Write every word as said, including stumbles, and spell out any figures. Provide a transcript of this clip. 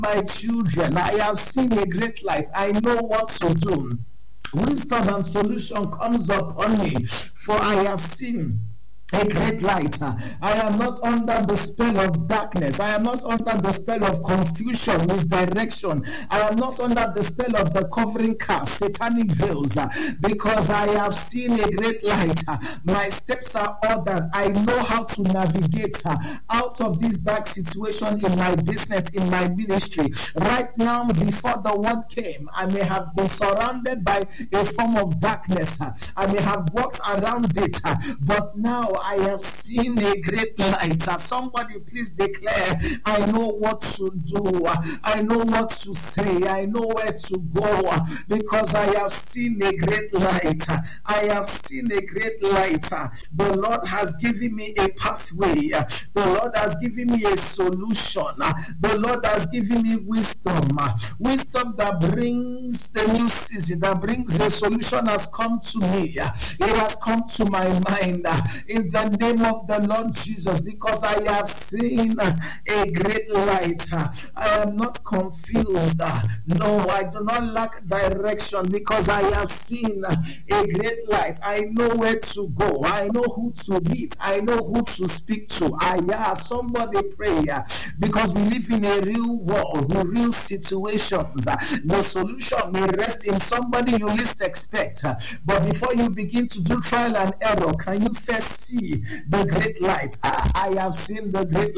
my children. I have seen a great light. I know what to do. Wisdom and solution comes upon me, for I have seen a great light. I am not under the spell of darkness. I am not under the spell of confusion, misdirection. I am not under the spell of the covering cast, satanic veils, because I have seen a great light. My steps are ordered. I know how to navigate out of this dark situation in my business, in my ministry. Right now, before the word came, I may have been surrounded by a form of darkness. I may have walked around it, but now I have seen a great light. Somebody please declare, I know what to do. I know what to say. I know where to go, because I have seen a great light. I have seen a great light. The Lord has given me a pathway. The Lord has given me a solution. The Lord has given me wisdom. Wisdom that brings the new season, that brings the solution has come to me. It has come to my mind. In the name of the Lord Jesus, because I have seen a great light. I am not confused. No, I do not lack direction, because I have seen a great light. I know where to go. I know who to meet. I know who to speak to. I yeah, somebody pray, because we live in a real world with real situations. The solution may rest in somebody you least expect. But before you begin to do trial and error, can you first see the great light? I, I have seen the great